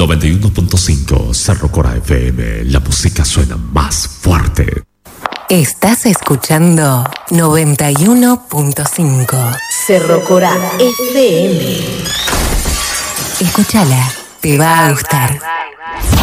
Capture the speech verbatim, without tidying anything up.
noventa y uno punto cinco Cerro Cora F M. La música suena más fuerte. Estás escuchando noventa y uno punto cinco Cerro Cora F M. Escúchala, te va a gustar.